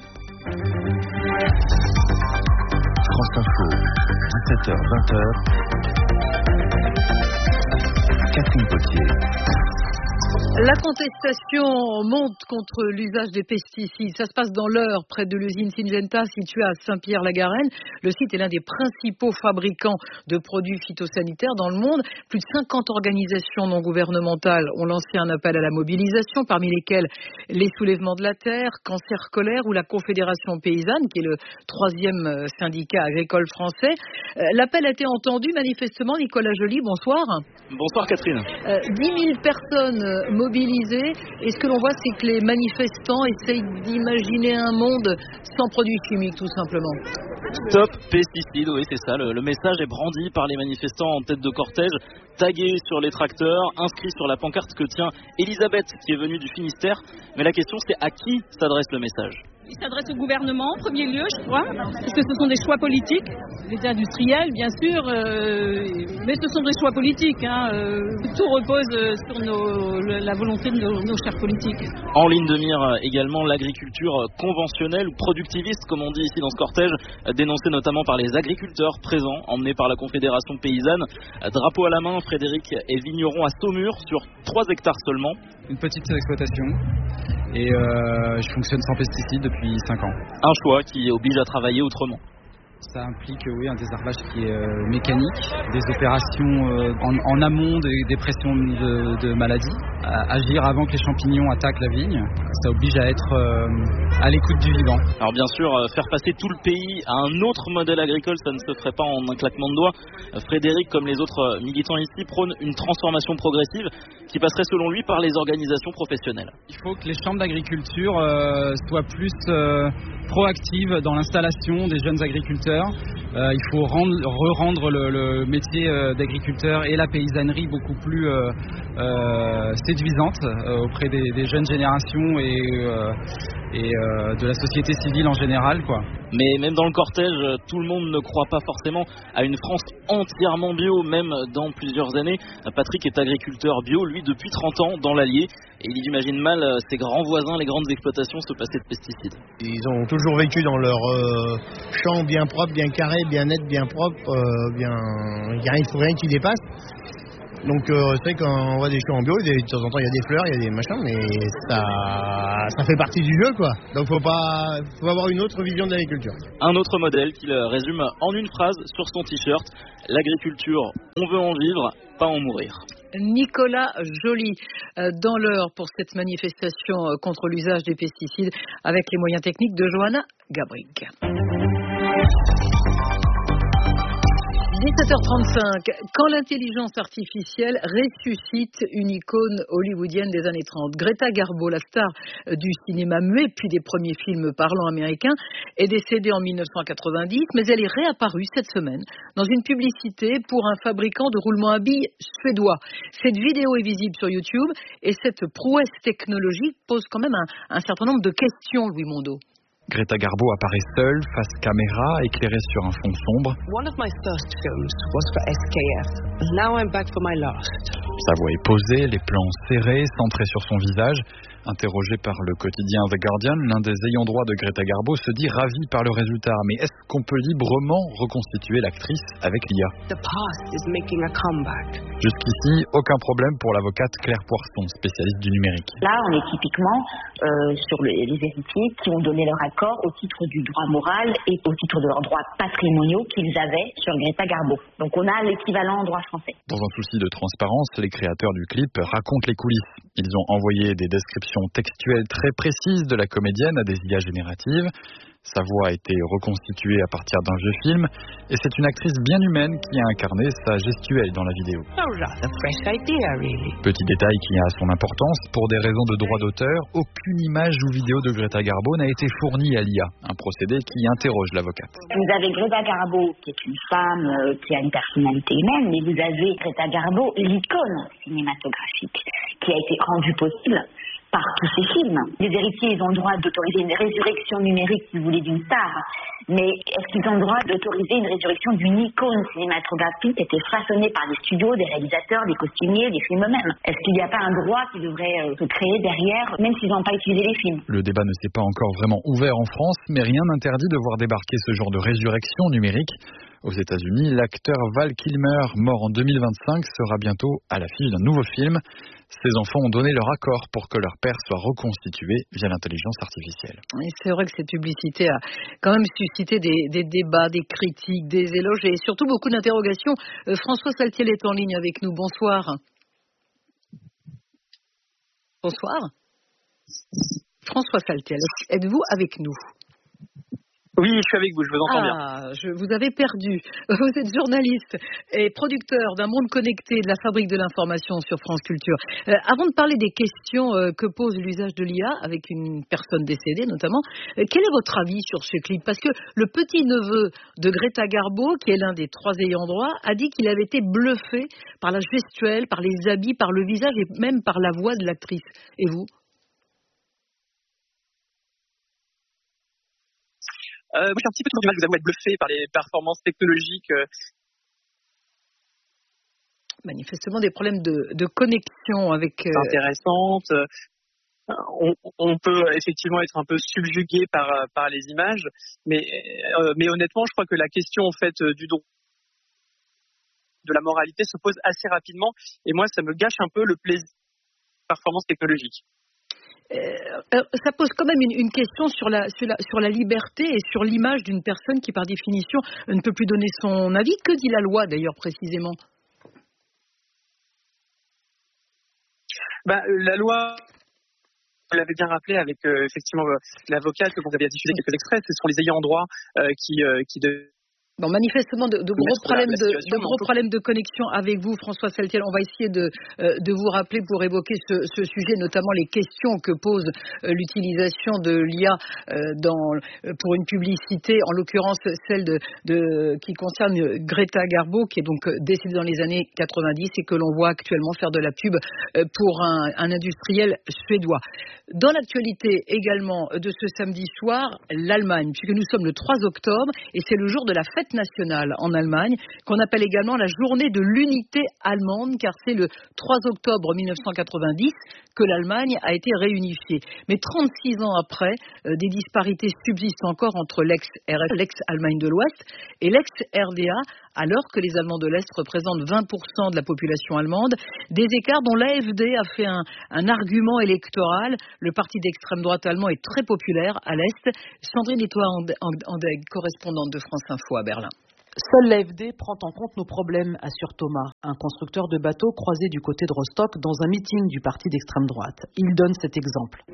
S22: France Info, 17h-20h. Catherine Potier.
S3: La contestation monte contre l'usage des pesticides. Ça se passe dans l'Eure, près de l'usine Syngenta située à Saint-Pierre-la-Garenne. Le site est l'un des principaux fabricants de produits phytosanitaires dans le monde. Plus de 50 organisations non gouvernementales ont lancé un appel à la mobilisation, parmi lesquelles les Soulèvements de la Terre, Cancer Colère ou la Confédération Paysanne, qui est le 3e syndicat agricole français. L'appel a été entendu manifestement. Nicolas Joly, bonsoir.
S23: Bonsoir Catherine.
S3: 10 000 personnes mobilisés. Et ce que l'on voit, c'est que les manifestants essayent d'imaginer un monde sans produits chimiques, tout simplement.
S23: Stop pesticides, oui, c'est ça. Le message est brandi par les manifestants en tête de cortège, tagué sur les tracteurs, inscrit sur la pancarte que tient Elisabeth, qui est venue du Finistère. Mais la question, c'est à qui s'adresse le message ?
S7: Il s'adresse au gouvernement en premier lieu, je crois, parce que ce sont des choix politiques. Les industriels, bien sûr, mais ce sont des choix politiques. Tout repose sur la volonté de nos chers politiques.
S23: En ligne de mire également l'agriculture conventionnelle ou productiviste, comme on dit ici dans ce cortège, dénoncée notamment par les agriculteurs présents, emmenés par la Confédération paysanne. Drapeau à la main, Frédéric est vigneron à Saumur sur 3 hectares seulement.
S9: Une petite exploitation et je fonctionne sans pesticides depuis 5 ans.
S23: Un choix qui oblige à travailler autrement.
S9: Ça implique un désherbage qui est mécanique, des opérations en amont des pressions de maladies, agir avant que les champignons attaquent la vigne. Ça oblige à être à l'écoute du vivant.
S23: Alors bien sûr, faire passer tout le pays à un autre modèle agricole, ça ne se ferait pas en un claquement de doigts. Frédéric, comme les autres militants ici, prône une transformation progressive qui passerait selon lui par les organisations professionnelles.
S9: Il faut que les chambres d'agriculture soient plus proactives dans l'installation des jeunes agriculteurs. Il faut rendre le métier d'agriculteur et la paysannerie beaucoup plus séduisante auprès des jeunes générations et de la société civile en général, quoi.
S23: Mais même dans le cortège, tout le monde ne croit pas forcément à une France entièrement bio, même dans plusieurs années. Patrick est agriculteur bio, lui, depuis 30 ans dans l'Allier, et il imagine mal ses grands voisins, les grandes exploitations, se passer de pesticides.
S11: Ils ont toujours vécu dans leur champ bien propre, bien carré, bien net, bien propre, il n'y a rien qui dépasse. Donc c'est vrai quand on voit des champs en bio, de temps en temps il y a des fleurs, il y a des machins, mais ça fait partie du jeu, quoi. Donc faut avoir une autre vision de l'agriculture.
S23: Un autre modèle qu'il résume en une phrase sur son t-shirt: l'agriculture, on veut en vivre, pas en mourir.
S3: Nicolas Joly dans l'heure pour cette manifestation contre l'usage des pesticides avec les moyens techniques de Johanna Gabrick. 17h35, quand l'intelligence artificielle ressuscite une icône hollywoodienne des années 30. Greta Garbo, la star du cinéma muet puis des premiers films parlants américains, est décédée en 1990, mais elle est réapparue cette semaine dans une publicité pour un fabricant de roulements à billes suédois. Cette vidéo est visible sur YouTube et cette prouesse technologique pose quand même un certain nombre de questions, Louis Mondeau.
S24: Greta Garbo apparaît seule, face caméra, éclairée sur un fond sombre.
S25: One of my first films was for SKF. Now I'm back for my last.
S24: Sa voix est posée, les plans serrés, centrés sur son visage. Interrogé par le quotidien The Guardian, l'un des ayants droit de Greta Garbo se dit ravi par le résultat. Mais est-ce qu'on peut librement reconstituer l'actrice avec l'IA ?
S25: The past is making a comeback.
S24: Jusqu'ici, aucun problème pour l'avocate Claire Poisson, spécialiste du numérique.
S26: Là, on est typiquement sur les héritiers qui ont donné leur accord au titre du droit moral et au titre de leurs droits patrimoniaux qu'ils avaient sur Greta Garbo. Donc on a l'équivalent en droit français.
S24: Dans un souci de transparence, les créateurs du clip racontent les coulisses. Ils ont envoyé des descriptions textuelles très précises de la comédienne à des IA génératives. Sa voix a été reconstituée à partir d'un vieux film et c'est une actrice bien humaine qui a incarné sa gestuelle dans la vidéo. Petit détail qui a son importance, pour des raisons de droit d'auteur, aucune image ou vidéo de Greta Garbo n'a été fournie à l'IA, un procédé qui interroge l'avocate.
S26: Vous avez Greta Garbo qui est une femme qui a une personnalité humaine, mais vous avez Greta Garbo, l'icône cinématographique, qui a été rendue possible par tous ces films. Les héritiers, ils ont le droit d'autoriser une résurrection numérique, si vous voulez, d'une star. Mais est-ce qu'ils ont le droit d'autoriser une résurrection d'une icône cinématographique qui a été façonnée par des studios, des réalisateurs, des costumiers, des films eux-mêmes? Est-ce qu'il n'y a pas un droit qui devrait se créer derrière, même s'ils n'ont pas utilisé les films?
S24: Le débat ne s'est pas encore vraiment ouvert en France, mais rien n'interdit de voir débarquer ce genre de résurrection numérique. Aux États-Unis, l'acteur Val Kilmer, mort en 2025, sera bientôt à l'affiche d'un nouveau film. Ses enfants ont donné leur accord pour que leur père soit reconstitué via l'intelligence artificielle.
S3: Et c'est vrai que cette publicité a quand même suscité des débats, des critiques, des éloges et surtout beaucoup d'interrogations. François Saltiel est en ligne avec nous. Bonsoir. Bonsoir. François Saltiel, êtes-vous avec nous ?
S27: Oui, je suis avec vous, je vous entends bien.
S3: Vous avez perdu. Vous êtes journaliste et producteur d'un monde connecté de la Fabrique de l'information sur France Culture. Avant de parler des questions que pose l'usage de l'IA, avec une personne décédée notamment, quel est votre avis sur ce clip? Parce que le petit-neveu de Greta Garbo, qui est l'un des 3 ayants droit, a dit qu'il avait été bluffé par la gestuelle, par les habits, par le visage et même par la voix de l'actrice. Et vous?
S27: Moi, j'ai un petit peu toujours du mal, je vous avoue, à être bluffé par les performances technologiques.
S3: Manifestement, des problèmes de connexion avec...
S27: Intéressantes. On peut effectivement être un peu subjugué par les images, mais honnêtement, je crois que la question en fait du droit de la moralité se pose assez rapidement, et moi, ça me gâche un peu le plaisir de la performance technologique.
S3: Ça pose quand même une question sur la liberté et sur l'image d'une personne qui, par définition, ne peut plus donner son avis. Que dit la loi, d'ailleurs, précisément ?
S27: La loi, vous l'avez bien rappelé avec effectivement l'avocate que vous avez diffusé quelques extraits, ce sont les ayants droit qui
S3: Bon, manifestement, de gros problèmes de connexion avec vous, François Saltiel. On va essayer de vous rappeler pour évoquer ce sujet, notamment les questions que pose l'utilisation de l'IA pour une publicité, en l'occurrence celle qui concerne Greta Garbo, qui est donc décédée dans les années 90 et que l'on voit actuellement faire de la pub pour un industriel suédois. Dans l'actualité également de ce samedi soir, l'Allemagne, puisque nous sommes le 3 octobre et c'est le jour de la fête nationale en Allemagne, qu'on appelle également la journée de l'unité allemande, car c'est le 3 octobre 1990 que l'Allemagne a été réunifiée. Mais 36 ans après, des disparités subsistent encore entre l'ex-Allemagne de l'Ouest et l'ex-RDA, alors que les Allemands de l'Est représentent 20% de la population allemande, des écarts dont l'AfD a fait un argument électoral. Le parti d'extrême droite allemand est très populaire à l'Est. Sandrine Etoile-Andeg, correspondante de France Info à Berlin.
S2: Seule l'AfD prend en compte nos problèmes, assure Thomas, un constructeur de bateaux croisé du côté de Rostock dans un meeting du parti d'extrême droite. Il donne cet exemple.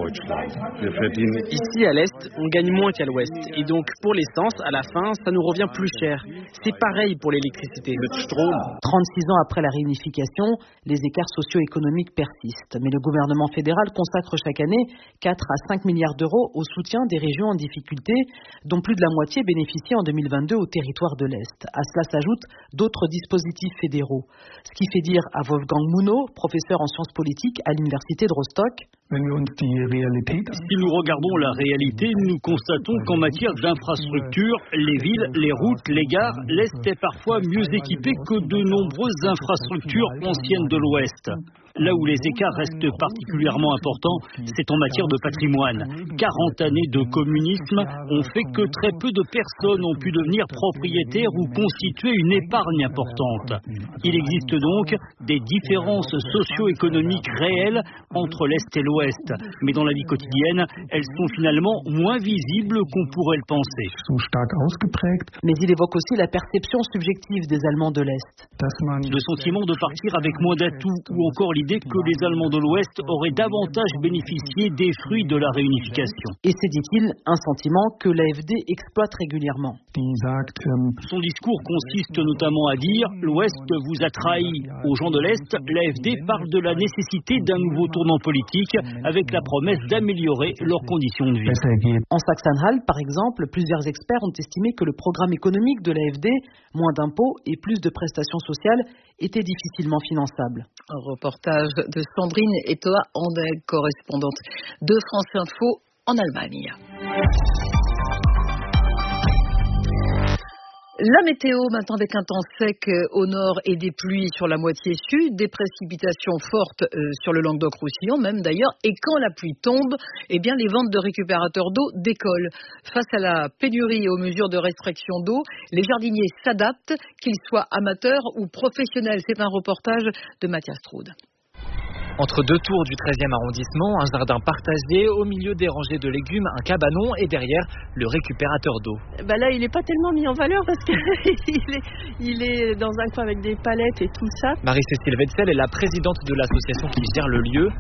S10: Ici à l'Est, on gagne moins qu'à l'Ouest. Et donc pour l'essence, à la fin, ça nous revient plus cher. C'est pareil pour l'électricité.
S2: 36 ans après la réunification, les écarts socio-économiques persistent. Mais le gouvernement fédéral consacre chaque année 4 à 5 milliards d'euros au soutien des régions en difficulté, dont plus de la moitié bénéficient en 2022 au territoire de l'Est. À cela s'ajoutent d'autres dispositifs fédéraux. Ce qui fait dire à Wolfgang Muno, professeur en sciences politiques à l'université de Rostock:
S12: si nous regardons la réalité, nous constatons qu'en matière d'infrastructures, les villes, les routes, les gares, l'Est est parfois mieux équipé que de nombreuses infrastructures anciennes de l'Ouest. Là où les écarts restent particulièrement importants, c'est en matière de patrimoine. 40 années de communisme ont fait que très peu de personnes ont pu devenir propriétaires ou constituer une épargne importante. Il existe donc des différences socio-économiques réelles entre l'Est et l'Ouest. Mais dans la vie quotidienne, elles sont finalement moins visibles qu'on pourrait le penser.
S2: Mais il évoque aussi la perception subjective des Allemands de l'Est.
S12: Le sentiment de partir avec moins d'atouts ou encore l'idée que les Allemands de l'Ouest auraient davantage bénéficié des fruits de la réunification.
S2: Et c'est, dit-il, un sentiment que l'AfD exploite régulièrement.
S12: Son discours consiste notamment à dire « l'Ouest vous a trahi ». Aux gens de l'Est, l'AfD parle de la nécessité d'un nouveau tournant politique avec la promesse d'améliorer leurs conditions de vie.
S2: En Saxe-Anhalt, par exemple, plusieurs experts ont estimé que le programme économique de l'AfD, moins d'impôts et plus de prestations sociales, était difficilement finançable.
S3: Un reportage de Sandrine Etoile-Andeg, correspondante de France Info en Allemagne. La météo, maintenant avec un temps sec au nord et des pluies sur la moitié sud, des précipitations fortes sur le Languedoc-Roussillon même d'ailleurs, et quand la pluie tombe, eh bien les ventes de récupérateurs d'eau décollent. Face à la pénurie et aux mesures de restriction d'eau, les jardiniers s'adaptent, qu'ils soient amateurs ou professionnels. C'est un reportage de Mathias Troude.
S13: Entre deux tours du 13e arrondissement, un jardin partagé, au milieu des rangées de légumes, un cabanon et derrière, le récupérateur d'eau.
S14: Là, il n'est pas tellement mis en valeur parce qu'il est dans un coin avec des palettes et tout ça.
S13: Marie-Cécile Wetzel est la présidente de l'association qui gère le lieu.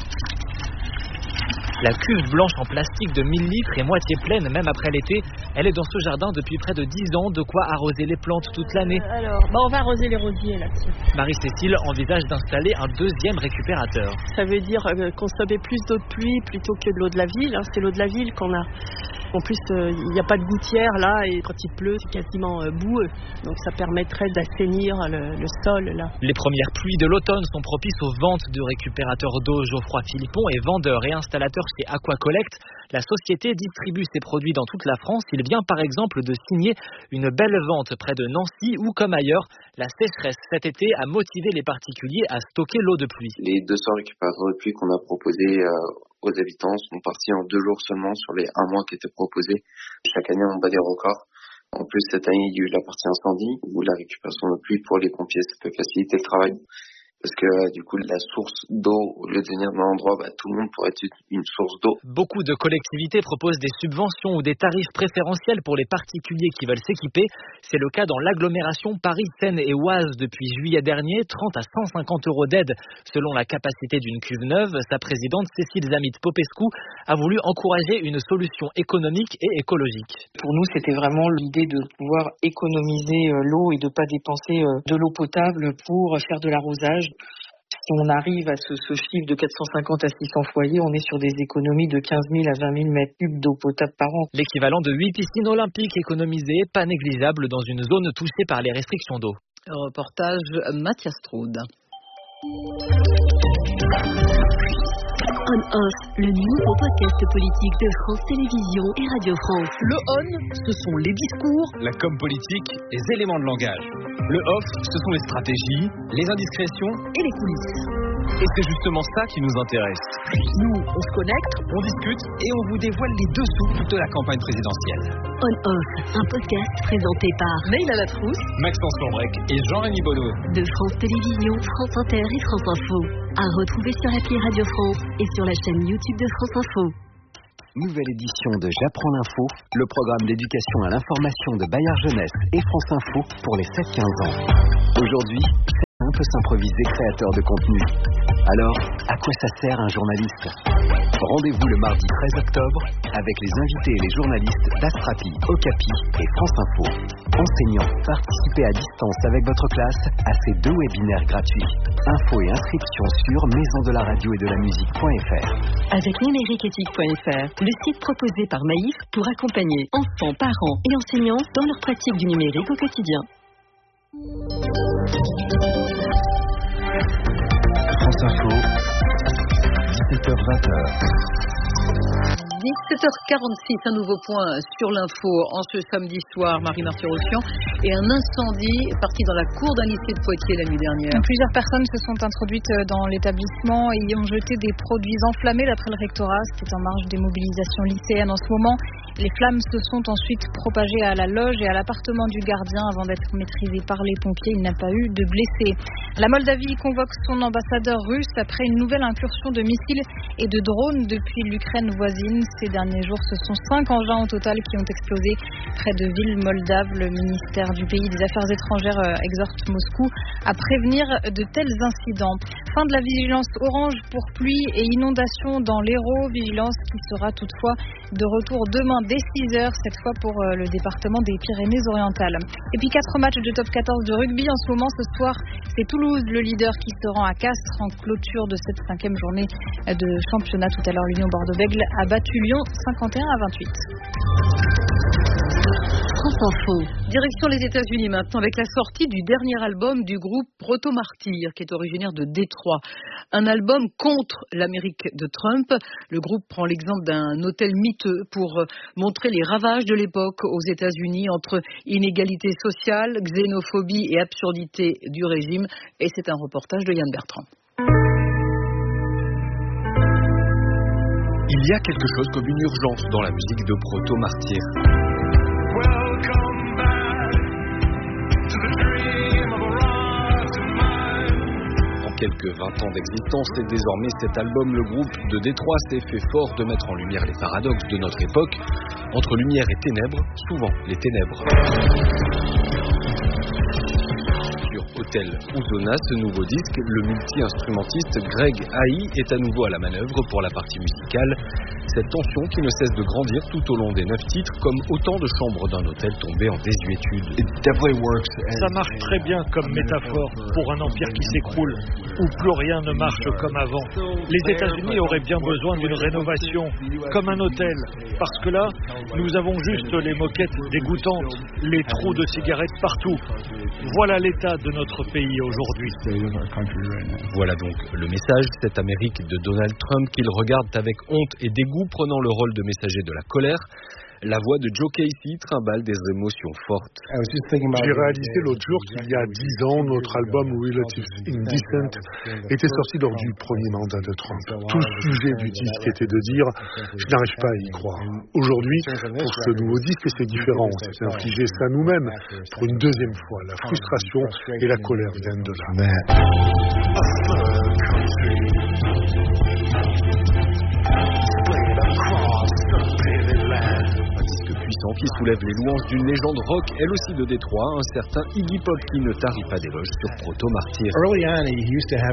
S13: La cuve blanche en plastique de 1000 litres est moitié pleine, même après l'été. Elle est dans ce jardin depuis près de 10 ans, de quoi arroser les plantes toute l'année.
S14: Alors, on va arroser les rosiers là-dessus.
S13: Marie-Cécile envisage d'installer un deuxième récupérateur.
S14: Ça veut dire consommer plus d'eau de pluie plutôt que de l'eau de la ville. C'est l'eau de la ville qu'on a. En plus, il n'y a pas de gouttière là, et quand il pleut, c'est quasiment boueux. Donc ça permettrait d'assainir le sol là.
S13: Les premières pluies de l'automne sont propices aux ventes de récupérateurs d'eau. Geoffroy Philippon est vendeur et installateur chez Aquacollect. La société distribue ses produits dans toute la France. Il vient par exemple de signer une belle vente près de Nancy où, comme ailleurs, la sécheresse cet été a motivé les particuliers à stocker l'eau de pluie.
S4: Les 200 récupérateurs de pluie qu'on a proposés aux habitants sont partis en 2 jours seulement sur les 1 mois qui étaient proposés. Chaque année, on bat des records. En plus, cette année, il y a eu la partie incendie où la récupération de pluie pour les pompiers, ça peut faciliter le travail. Parce que du coup, la source d'eau, au lieu de venir d'un endroit, tout le monde pourrait être une source d'eau.
S13: Beaucoup de collectivités proposent des subventions ou des tarifs préférentiels pour les particuliers qui veulent s'équiper. C'est le cas dans l'agglomération Paris-Seine et Oise depuis juillet dernier. 30 à 150 € d'aide selon la capacité d'une cuve neuve. Sa présidente, Cécile Zamit-Popescu, a voulu encourager une solution économique et écologique.
S15: Pour nous, c'était vraiment l'idée de pouvoir économiser l'eau et de ne pas dépenser de l'eau potable pour faire de l'arrosage. Si on arrive à ce chiffre de 450 à 600 foyers, on est sur des économies de 15 000 à 20 000 mètres cubes d'eau potable par an.
S13: L'équivalent de 8 piscines olympiques économisées, pas négligeable dans une zone touchée par les restrictions d'eau.
S3: Reportage Mathias Troude.
S8: On-Off, le nouveau podcast politique de France Télévisions et Radio France.
S16: Le on, ce sont les discours,
S17: la com politique, les éléments de langage. Le off, ce sont les stratégies, les indiscrétions
S16: et les coulisses.
S17: Et c'est justement ça qui nous intéresse.
S16: Nous, on se connecte,
S17: on discute et on vous dévoile les dessous de la campagne présidentielle.
S8: On-Off, un podcast présenté par
S16: Neil Alatrousse,
S17: Maxence Lombrec et Jean-Rémy Bonneau.
S8: De France Télévisions, France Inter et France Info. À retrouver sur l'appli Radio France et sur la chaîne YouTube de France Info.
S22: Nouvelle édition de J'apprends l'info, le programme d'éducation à l'information de Bayard Jeunesse et France Info pour les 7-15 ans. Aujourd'hui, chacun peut s'improviser créateur de contenu. Alors, à quoi ça sert un journaliste ? Rendez-vous le mardi 13 octobre avec les invités et les journalistes d'Astrapi, Okapi et France Info. Enseignants, participez à distance avec votre classe à ces 2 webinaires gratuits. Infos et inscriptions sur maisondelaradio-et-de-la-musique.fr.
S8: Avec numériqueéthique.fr, le site proposé par Maïf pour accompagner enfants, parents et enseignants dans leur pratique du numérique au quotidien.
S22: France Info, 17h-20h.
S3: 17h46, un nouveau point sur l'info en ce samedi soir, Marie-Marthe Rossian, et un incendie parti dans la cour d'un lycée de Poitiers la nuit dernière.
S5: Plusieurs personnes se sont introduites dans l'établissement et y ont jeté des produits enflammés d'après le rectorat, ce qui est en marge des mobilisations lycéennes en ce moment. Les flammes se sont ensuite propagées à la loge et à l'appartement du gardien avant d'être maîtrisées par les pompiers. Il n'y a pas eu de blessés. La Moldavie convoque son ambassadeur russe après une nouvelle incursion de missiles et de drones depuis l'Ukraine voisine. Ces derniers jours, ce sont 5 engins au total qui ont explosé près de villes moldaves. Le ministère du pays des Affaires étrangères exhorte Moscou à prévenir de tels incidents. Fin de la vigilance orange pour pluie et inondation dans l'Hérault. Vigilance qui sera toutefois de retour demain dès 6h, cette fois pour le département des Pyrénées-Orientales. Et puis 4 matchs de top 14 de rugby en ce moment. Ce soir, c'est Toulouse, le leader, qui se rend à Castres en clôture de cette 5e journée de championnat. Tout à l'heure, l'Union Bordeaux-Bègles a battu Lyon 51 à 28.
S8: France Info.
S3: Direction les États-Unis maintenant avec la sortie du dernier album du groupe Proto Martyr qui est originaire de Détroit. Un album contre l'Amérique de Trump. Le groupe prend l'exemple d'un hôtel miteux pour montrer les ravages de l'époque aux États-Unis entre inégalité sociale, xénophobie et absurdité du régime. Et c'est un reportage de Yann Bertrand.
S18: Il y a quelque chose comme une urgence dans la musique de Proto Martyr. En quelques 20 ans d'existence et désormais cet album, le groupe de Détroit s'est fait fort de mettre en lumière les paradoxes de notre époque. Entre lumière et ténèbres, souvent les ténèbres. Hôtel Ozona, ce nouveau disque, le multi-instrumentiste Greg Haï est à nouveau à la manœuvre pour la partie musicale. Cette tension qui ne cesse de grandir tout au long des 9 titres, comme autant de chambres d'un hôtel tombé en désuétude.
S19: Ça marche très bien comme métaphore pour un empire qui s'écroule, où plus rien ne marche comme avant. Les États-Unis auraient bien besoin d'une rénovation, comme un hôtel, parce que là, nous avons juste les moquettes dégoûtantes, les trous de cigarettes partout. Voilà l'état de notre pays aujourd'hui.
S18: Voilà donc le message, cette Amérique de Donald Trump qu'il regarde avec honte et dégoût, prenant le rôle de messager de la colère. la voix de Joe Casey trimballe des émotions fortes.
S1: J'ai réalisé l'autre jour qu'il y a 10 ans, notre album Relative Indecent était sorti lors du premier mandat de Trump. Tout le sujet du disque était de dire « je n'arrive pas à y croire ». Aujourd'hui, pour ce nouveau disque, c'est différent. On s'est infligé ça nous-mêmes. Pour une deuxième fois, la frustration et la colère viennent de là.
S18: Qui soulève les louanges d'une légende rock, elle aussi de Détroit, un certain Iggy Pop qui ne tarit pas d'éloges sur Proto Martyr.
S1: Il avait une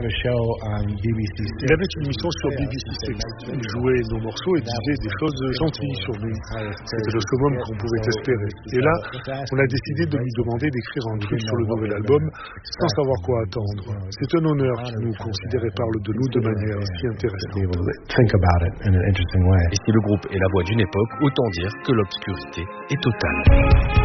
S1: émission sur BBC Six. Il jouait nos morceaux et disait des choses gentilles sur nous. C'était le summum qu'on pouvait espérer. Et là, on a décidé de lui demander d'écrire un truc sur le nouvel album sans savoir quoi attendre. C'est un honneur qu'il nous considère et parle de nous de manière si intéressante.
S18: Et si le groupe est la voix d'une époque, autant dire que l'obscurité est totale.